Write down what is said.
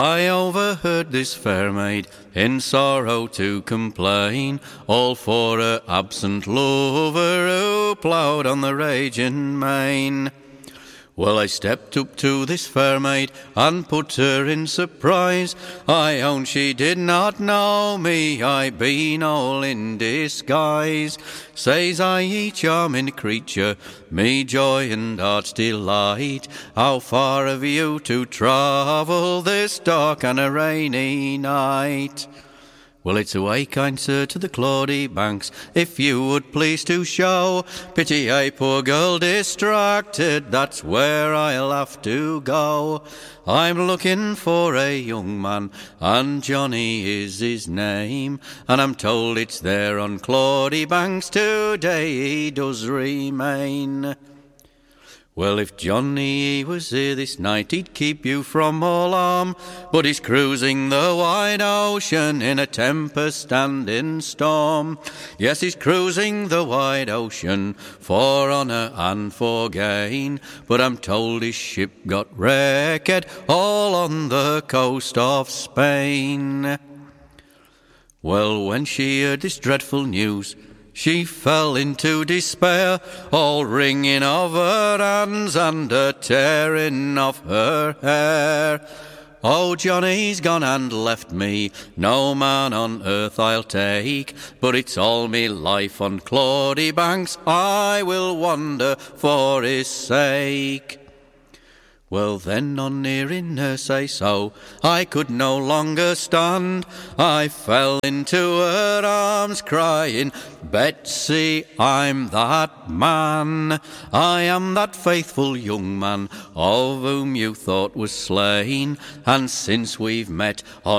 I overheard this fair maid in sorrow to complain, all for her absent lover who ploughed on the raging main. Well, I stepped up to this fair maid and put her in surprise. I own she did not know me, I been all in disguise. Says I, ye charming creature, me joy and heart's delight, how far have you to travel this dark and a rainy night? Well, it's away, kind sir, to the Claudy banks, if you would please to show pity a poor girl distracted, that's where I'll have to go. I'm looking for a young man, and Johnny is his name, and I'm told it's there on Claudy banks today he does remain. Well, if Johnny was here this night, he'd keep you from all harm, but he's cruising the wide ocean in a tempest and in storm. Yes, he's cruising the wide ocean for honour and for gain, but I'm told his ship got wrecked all on the coast of Spain. Well, when she heard this dreadful news, she fell into despair, all wringing of her hands and a tearing of her hair. Oh, Johnny's gone and left me, no man on earth I'll take, but it's all me life on Claudy banks I will wander for his sake. Well, then on hearing her say so, I could no longer stand. I fell into her arms crying, Betsy, I'm that man. I am that faithful young man of whom you thought was slain, and since we've met on